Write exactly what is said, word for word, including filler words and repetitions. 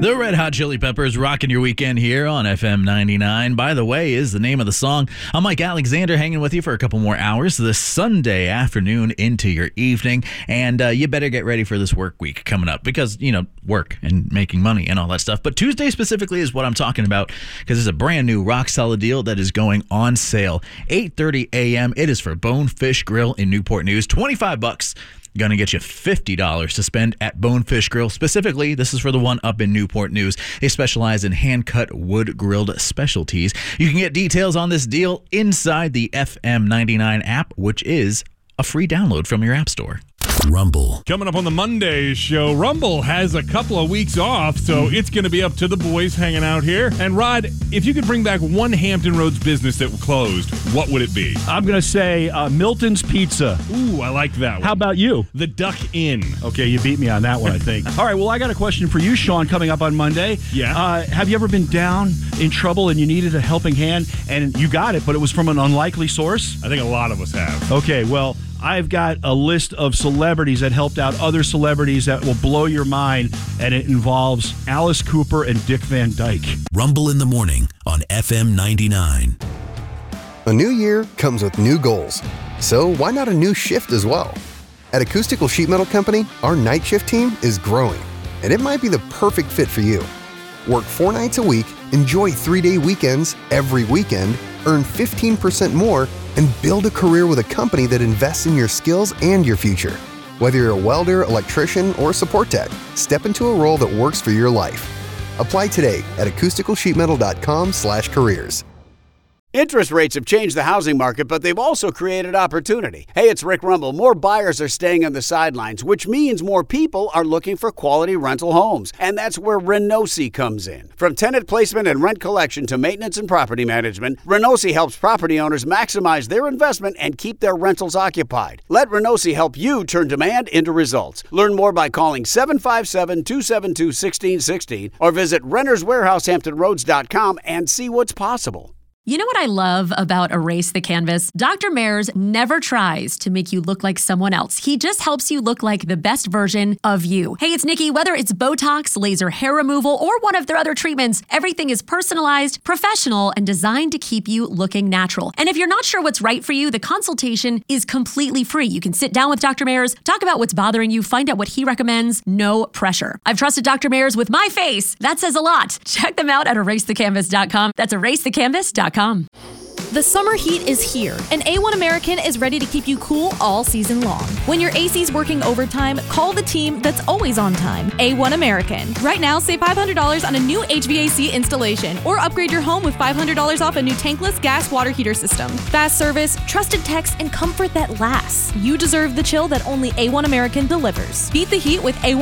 The Red Hot Chili Peppers rocking your weekend here on F M ninety-nine. By the way, is the name of the song. I'm Mike Alexander, hanging with you for a couple more hours this Sunday afternoon into your evening. And uh, you better get ready for this work week coming up because, you know, work and making money and all that stuff. But Tuesday specifically is what I'm talking about because it's a brand new rock solid deal that is going on sale. eight thirty a.m. It is for Bonefish Grill in Newport News. twenty-five bucks. Going to get you fifty dollars to spend at Bonefish Grill. Specifically, this is for the one up in Newport News. They specialize in hand-cut wood-grilled specialties. You can get details on this deal inside the F M ninety-nine app, which is a free download from your app store. Rumble. Coming up on the Monday show, Rumble has a couple of weeks off, so it's going to be up to the boys hanging out here. And Rod, if you could bring back one Hampton Roads business that closed, what would it be? I'm going to say uh, Milton's Pizza. Ooh, I like that one. How about you? The Duck Inn. Okay, you beat me on that one, I think. All right, well, I got a question for you, Sean, coming up on Monday. Yeah. Uh, have you ever been down in trouble and you needed a helping hand and you got it, but it was from an unlikely source? I think a lot of us have. Okay, well, I've got a list of celebrities that helped out other celebrities that will blow your mind, and it involves Alice Cooper and Dick Van Dyke. Rumble in the morning on F M ninety-nine. A new year comes with new goals, so why not a new shift as well? At Acoustical Sheet Metal Company, our night shift team is growing, and it might be the perfect fit for you. Work four nights a week, enjoy three-day weekends every weekend, earn fifteen percent more, and build a career with a company that invests in your skills and your future. Whether you're a welder, electrician, or support tech, step into a role that works for your life. Apply today at acoustical sheet metal dot com slash careers. Interest rates have changed the housing market, but they've also created opportunity. Hey, it's Rick Rumble. More buyers are staying on the sidelines, which means more people are looking for quality rental homes. And that's where Renosi comes in. From tenant placement and rent collection to maintenance and property management, Renosi helps property owners maximize their investment and keep their rentals occupied. Let Renosi help you turn demand into results. Learn more by calling seven five seven, two seven two, one six one six or visit renters warehouse hampton roads dot com and see what's possible. You know what I love about Erase the Canvas? Doctor Mayers never tries to make you look like someone else. He just helps you look like the best version of you. Hey, it's Nikki. Whether it's Botox, laser hair removal, or one of their other treatments, everything is personalized, professional, and designed to keep you looking natural. And if you're not sure what's right for you, the consultation is completely free. You can sit down with Doctor Mayers, talk about what's bothering you, find out what he recommends. No pressure. I've trusted Doctor Mayers with my face. That says a lot. Check them out at erase the canvas dot com. That's erase the canvas dot com. The summer heat is here, and A one American is ready to keep you cool all season long. When your A C's working overtime, call the team that's always on time, A one American. Right now, save five hundred dollars on a new H V A C installation, or upgrade your home with five hundred dollars off a new tankless gas water heater system. Fast service, trusted techs, and comfort that lasts. You deserve the chill that only A one American delivers. Beat the heat with A one